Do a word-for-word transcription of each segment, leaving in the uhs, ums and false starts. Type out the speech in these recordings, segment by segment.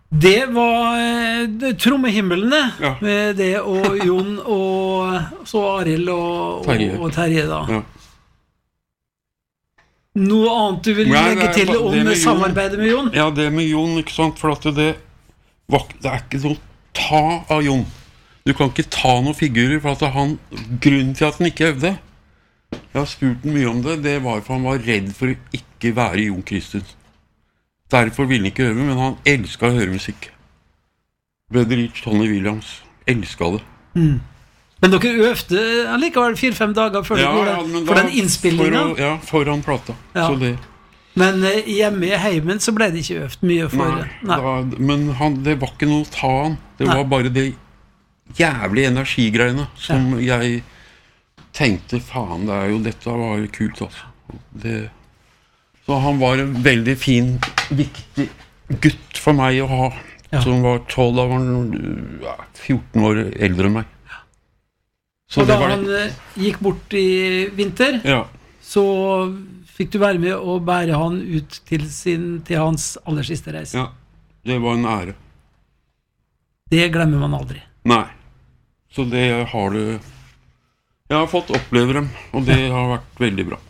Det var eh, trommehimmelene Ja. med det og Jon og så Arild og, Terje. og, og Terje da. Ja. Noe annet du vil Nei, legge det er til ba- om det med Jon. samarbeidet med Jon? Ja, det med Jon, ikke sant? For at det, var- det er ikke noe ta av Jon. Du kan ikke ta noen figurer, for at han, grunnen til at han ikke øvde, jeg har spurt han mye om det, det var for han var redd for å ikke være Jon Christian. Derfor ville han ikke øve, men han elsket å høre musikk. Buddy Rich, Tony Williams, elsket det. Mm. Men dere øvde allikevel fire-fem dager før Ja, dere gjorde ja, det, men for da- den innspillingen. for å- Ja, foran plata. Ja. Så det, Men eh, hjemme i heimen så ble det ikke øvd mye for nei, Nei. Da, men han, det var ikke noe å ta han. Det Nei. var bare det jævlige energigreiene som jeg tenkte, faen, det er jo, dette var jo kult, altså. Det, så han var en veldig fin, viktig gutt for meg å ha, Ja. som var tolv, da var han ja, fjorten år eldre enn meg. Så Og da det var han eh, gikk bort i vinter, Ja, så fikk du være med å bære han ut til, sin, til hans aller siste reise. ja, det var en ære. Det glemmer man aldri. Nei. Så det har det Jeg har fått oppleve dem, og det har vært veldig bra.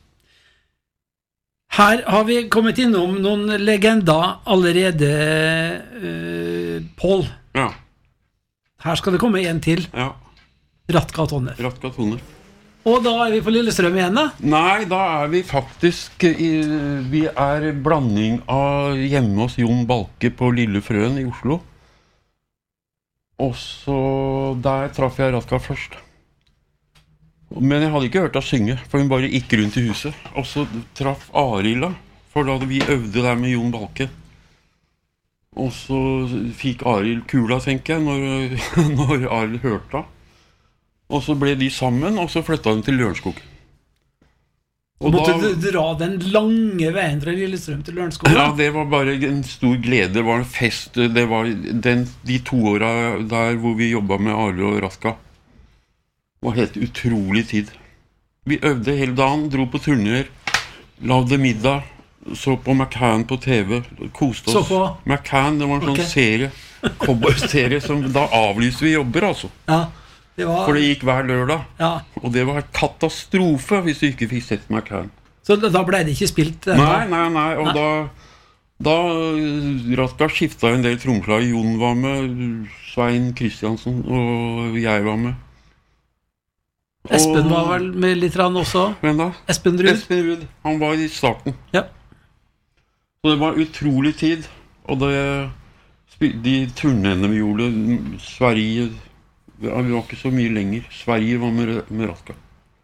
Her har vi kommet innom noen legender allerede, uh, Pål. Ja, Her skal det komme en til, ja. Ratka Tonne. Ratka Toner. Og da er vi på Lillestrøm igjen da. Nei, da er vi faktisk i, Vi er blanding av hjemme hos Jon Balke på Lille Frøen i Oslo. Og så der traff jeg Ratka først. Men jeg hadde ikke hørt henne synge, for hun bare gikk rundt i huset. Og så traff Arild da, for da hadde vi øvde der med Jon Balke. Og så fikk Arild kula, tenker jeg, når, når Arild hørte henne. Og så ble de sammen, og så flyttet de til Lørenskog. Og Måtte da- du dra den lange veien fra Lillestrøm til Lørenskog? Ja, det var bare en stor glede. Det var en fest. Det var den, de to åra der hvor vi jobbet med Arild og Ratka. Det var helt utrolig tid. Vi øvde hele dagen, dro på turnéer, lagde middag, så på McCann på T V, koste Så oss. på? McCann, det var en sånn Ok. serie, cowboy-serie, som da avlyste vi jobber, altså. Ja, det var... For det gikk hver lørdag. Ja. Og det var katastrofe hvis du ikke fikk sett McCann. Så da da ble det ikke spilt? eh, Nei, nei, nei, og Nei. da, da Ratka skiftet en del tromslag. Jon var med, Svein Kristiansen og jeg var med. Espen Og- var vel med litt rann også? Hvem da? Espen Ruud? Espen Ruud. Han var i starten. Ja. Så det var utrolig tid. Og det, spi- de turnéene vi gjorde, Sverige, ja, vi var ikke så mye lenger. Sverige var med, med Ratka.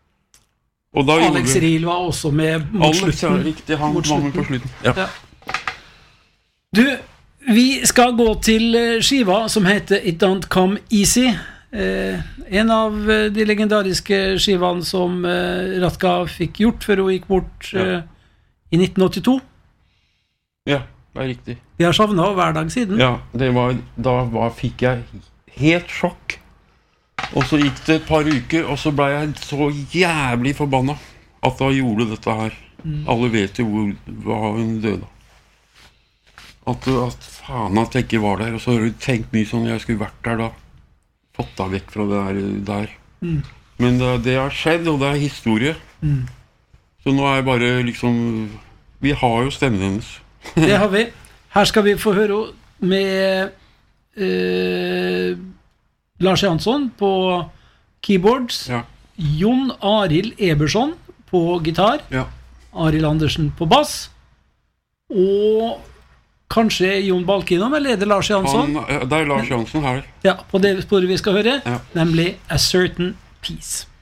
Og da Alex gjorde vi- Riel var også med mot Alex, ja, slutten. riktig, han Mot var med på slutten. slutten. Ja. Ja. Du, vi skal gå til eh, skiva som heter It Don't Come Easy. Eh, en av eh, de legendariske skivene som eh, Ratka fikk gjort før hun gikk bort eh, Ja. i nitten åttito. Ja, det er riktig. Vi har savnet henne hver dag siden. Ja, det var, da var, fikk jeg helt sjokk. Og så gikk det et par uker, og så ble jeg så jævlig forbanna at da gjorde dette her. Alle vet jo hvor, hva hun døde. At, at faen at jeg ikke var der. Og så har du tenkt mye sånn, jeg skulle vært der da. Fått deg vekk fra det der. der. Mm. Men det, det har skjedd, og det er historie. Mm. Så nå er jeg bare liksom Vi har jo stemmen hennes. Det har vi. Her skal vi få høre med eh, Lars Jansson på keyboards, Ja, Jon Arild Eberson på gitar, ja. Arild Andersen på bass, og kanskje Jon Balkinum, eller er det Lars Jansson? Han, det er Lars Jansson her. Ja, på det sporet vi skal høre, Ja. nemlig A Certain Peace.